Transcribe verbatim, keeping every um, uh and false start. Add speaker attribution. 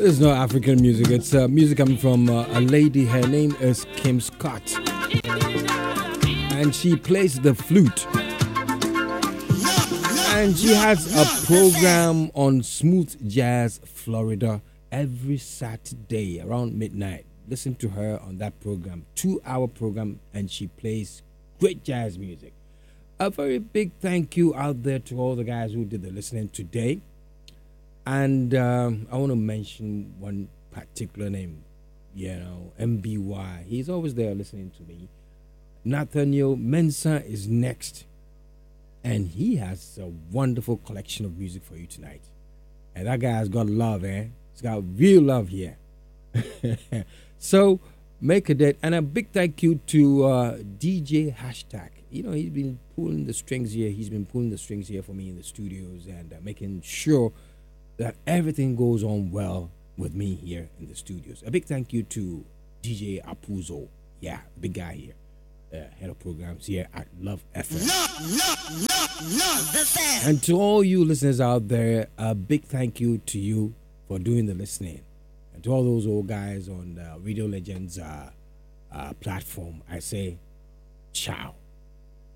Speaker 1: This is not African music. It's uh, music coming from uh, a lady. Her name is Kim Scott. And she plays the flute. And she has a program on Smooth Jazz Florida every Saturday around midnight. Listen to her on that program. Two-hour program, and she plays great jazz music. A very big thank you out there to all the guys who did the listening today. And um, I want to mention one particular name, you know, M B Y. He's always there listening to me. Nathaniel Mensah is next. And he has a wonderful collection of music for you tonight. And that guy has got love, eh? He's got real love here. So, make a date. And a big thank you to uh, D J Hashtag. You know, he's been pulling the strings here. He's been pulling the strings here for me in the studios and uh, making sure that everything goes on well with me here in the studios. A big thank you to D J Apuzo. Yeah, big guy here. Uh, head of programs here at Love F M.
Speaker 2: Love, love, love, love F M.
Speaker 1: And to all you listeners out there, a big thank you to you for doing the listening. And to all those old guys on the Radio Legends uh, uh, platform, I say ciao.